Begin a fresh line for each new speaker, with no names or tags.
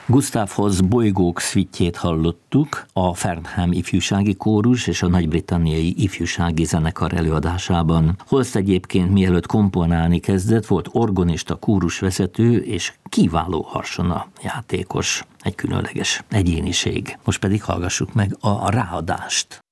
Gustav Holst Bolygók szvitjét hallottuk, a Farnham ifjúsági kórus és a nagy-britanniai ifjúsági zenekar előadásában. Holst egyébként mielőtt komponálni kezdett, volt orgonista, kórusvezető és kiváló harsona játékos. Egy különleges egyéniség. Most pedig hallgassuk meg a ráadást.